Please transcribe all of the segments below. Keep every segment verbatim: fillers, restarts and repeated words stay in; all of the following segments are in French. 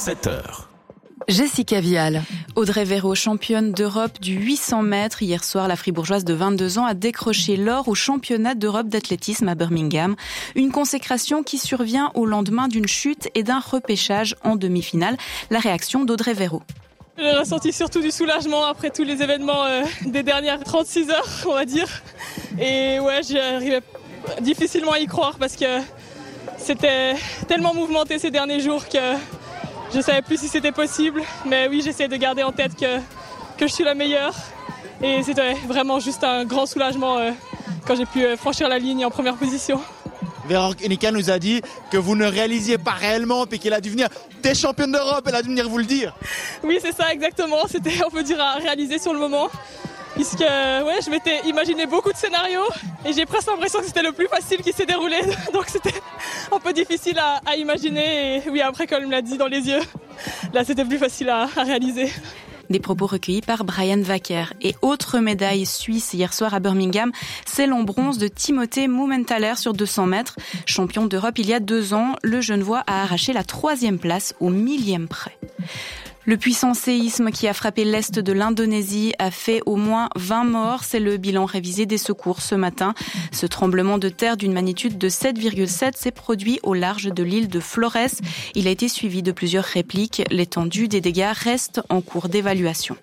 sept heures. Jessica Vial. Audrey Verreau, championne d'Europe du huit cents mètres. Hier soir, la Fribourgeoise de vingt-deux ans a décroché l'or au championnat d'Europe d'athlétisme à Birmingham. Une consécration qui survient au lendemain d'une chute et d'un repêchage en demi-finale. La réaction d'Audrey Verreau. J'ai ressenti surtout du soulagement après tous les événements euh, des dernières trente-six heures, on va dire. Et ouais, j'arrivais difficilement à y croire parce que c'était tellement mouvementé ces derniers jours que je ne savais plus si c'était possible. Mais oui, j'essaie de garder en tête que, que je suis la meilleure. Et c'était vraiment juste un grand soulagement euh, quand j'ai pu franchir la ligne en première position. Véronique Enika nous a dit que vous ne réalisiez pas réellement puis qu'elle a dû venir des championnes d'Europe, elle a dû venir vous le dire. Oui, c'est ça exactement, c'était on peut dire à réaliser sur le moment. Puisque ouais, je m'étais imaginé beaucoup de scénarios et j'ai presque l'impression que c'était le plus facile qui s'est déroulé. Donc c'était un peu difficile à, à imaginer. Et oui, après, quand elle me l'a dit dans les yeux, là c'était plus facile à, à réaliser. Des propos recueillis par Brian Wacker. Et autre médaille suisse hier soir à Birmingham, c'est l'en-bronze de Timothée Mumenthaler sur deux cents mètres. Champion d'Europe il y a deux ans, le Genevois a arraché la troisième place au millième près. Le puissant séisme qui a frappé l'est de l'Indonésie a fait au moins vingt morts. C'est le bilan révisé des secours ce matin. Ce tremblement de terre d'une magnitude de sept virgule sept s'est produit au large de l'île de Flores. Il a été suivi de plusieurs répliques. L'étendue des dégâts reste en cours d'évaluation.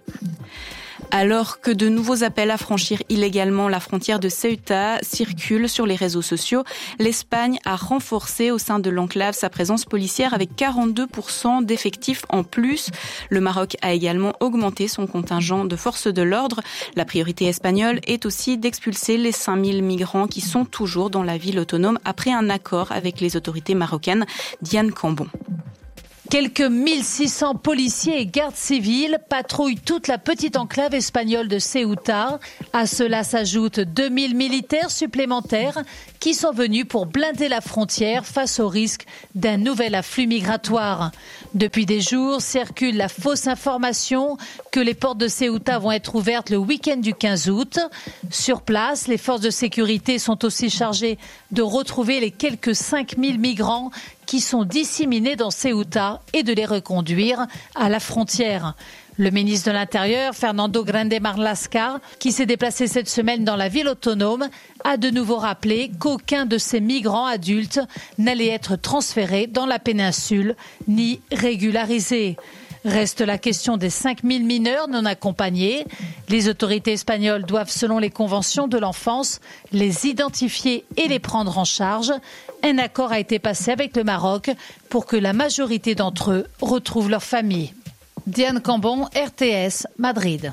Alors que de nouveaux appels à franchir illégalement la frontière de Ceuta circulent sur les réseaux sociaux, l'Espagne a renforcé au sein de l'enclave sa présence policière avec quarante-deux pour cent d'effectifs en plus. Le Maroc a également augmenté son contingent de forces de l'ordre. La priorité espagnole est aussi d'expulser les cinq mille migrants qui sont toujours dans la ville autonome après un accord avec les autorités marocaines. Diane Cambon. Quelques mille six cents policiers et gardes civils patrouillent toute la petite enclave espagnole de Ceuta. À cela s'ajoutent deux mille militaires supplémentaires qui sont venus pour blinder la frontière face au risque d'un nouvel afflux migratoire. Depuis des jours, circule la fausse information que les portes de Ceuta vont être ouvertes le week-end du quinze août. Sur place, les forces de sécurité sont aussi chargées de retrouver les quelques cinq mille migrants qui sont disséminés dans Ceuta et de les reconduire à la frontière. Le ministre de l'Intérieur, Fernando Grande Marlaska, qui s'est déplacé cette semaine dans la ville autonome, a de nouveau rappelé qu'aucun de ces migrants adultes n'allait être transféré dans la péninsule ni régularisé. Reste la question des cinq mille mineurs non accompagnés. Les autorités espagnoles doivent, selon les conventions de l'enfance, les identifier et les prendre en charge. Un accord a été passé avec le Maroc pour que la majorité d'entre eux retrouvent leur famille. Diane Cambon, R T S, Madrid.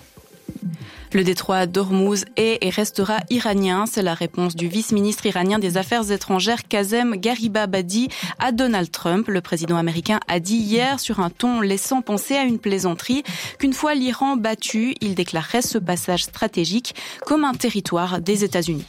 Le détroit d'Ormuz est et restera iranien. C'est la réponse du vice-ministre iranien des Affaires étrangères Kazem Garibabadi à Donald Trump. Le président américain a dit hier sur un ton laissant penser à une plaisanterie qu'une fois l'Iran battu, il déclarerait ce passage stratégique comme un territoire des États-Unis.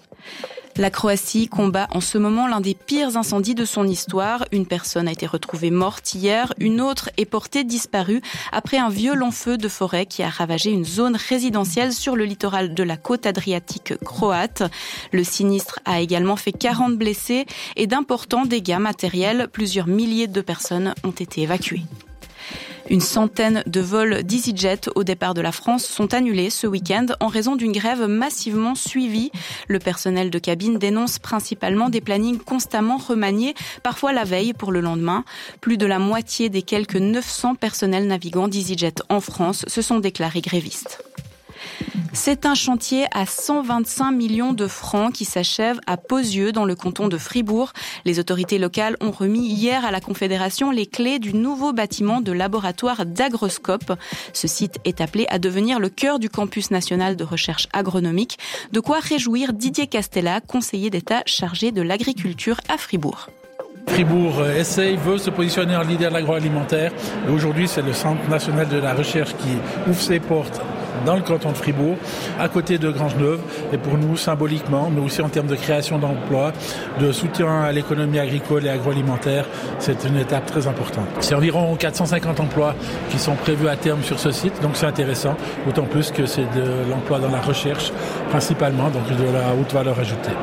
La Croatie combat en ce moment l'un des pires incendies de son histoire. Une personne a été retrouvée morte hier, une autre est portée disparue après un violent feu de forêt qui a ravagé une zone résidentielle sur le littoral de la côte adriatique croate. Le sinistre a également fait quarante blessés et d'importants dégâts matériels. Plusieurs milliers de personnes ont été évacuées. Une centaine de vols d'EasyJet au départ de la France sont annulés ce week-end en raison d'une grève massivement suivie. Le personnel de cabine dénonce principalement des plannings constamment remaniés, parfois la veille pour le lendemain. Plus de la moitié des quelques neuf cents personnels navigants d'EasyJet en France se sont déclarés grévistes. C'est un chantier à cent vingt-cinq millions de francs qui s'achève à Pozieux dans le canton de Fribourg. Les autorités locales ont remis hier à la Confédération les clés du nouveau bâtiment de laboratoire d'Agroscope. Ce site est appelé à devenir le cœur du campus national de recherche agronomique. De quoi réjouir Didier Castella, conseiller d'État chargé de l'agriculture à Fribourg. Fribourg essaye, veut se positionner en leader de l'agroalimentaire. Et aujourd'hui, c'est le Centre national de la recherche qui ouvre ses portes dans le canton de Fribourg, à côté de Grangeneuve. Et pour nous, symboliquement, mais aussi en termes de création d'emplois, de soutien à l'économie agricole et agroalimentaire, c'est une étape très importante. C'est environ quatre cent cinquante emplois qui sont prévus à terme sur ce site, donc c'est intéressant, d'autant plus que c'est de l'emploi dans la recherche, principalement, donc de la haute valeur ajoutée.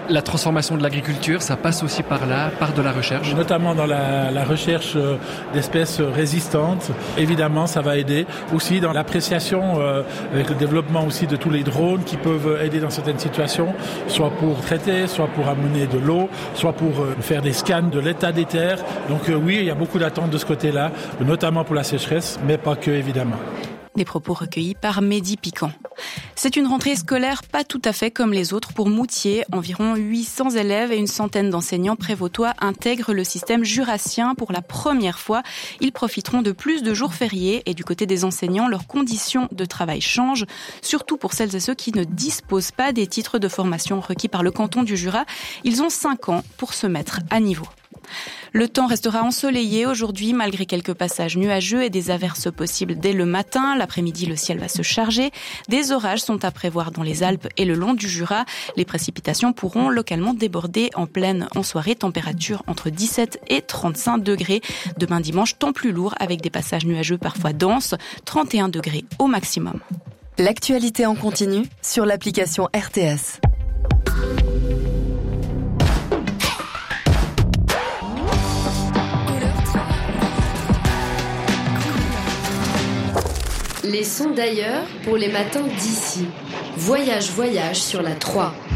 La transformation de l'agriculture, ça passe aussi par là, par de la recherche. Notamment dans la, la recherche d'espèces résistantes. Évidemment, ça va aider. Aussi dans l'appréciation, euh, avec le développement aussi de tous les drones qui peuvent aider dans certaines situations, soit pour traiter, soit pour amener de l'eau, soit pour euh, faire des scans de l'état des terres. Donc euh, oui, il y a beaucoup d'attentes de ce côté-là, notamment pour la sécheresse, mais pas que, évidemment. Des propos recueillis par Mehdi Piquant. C'est une rentrée scolaire pas tout à fait comme les autres pour Moutier. Environ huit cents élèves et une centaine d'enseignants prévôtois intègrent le système jurassien pour la première fois. Ils profiteront de plus de jours fériés et du côté des enseignants, leurs conditions de travail changent, surtout pour celles et ceux qui ne disposent pas des titres de formation requis par le canton du Jura. Ils ont cinq ans pour se mettre à niveau. Le temps restera ensoleillé aujourd'hui malgré quelques passages nuageux et des averses possibles dès le matin. L'après-midi, le ciel va se charger. Des orages sont à prévoir dans les Alpes et le long du Jura. Les précipitations pourront localement déborder en pleine en soirée. Température entre dix-sept et trente-cinq degrés. Demain dimanche, temps plus lourd avec des passages nuageux parfois denses. trente et un degrés au maximum. L'actualité en continu sur l'application R T S. Les sons d'ailleurs pour les matins d'ici. Voyage, voyage sur la trois.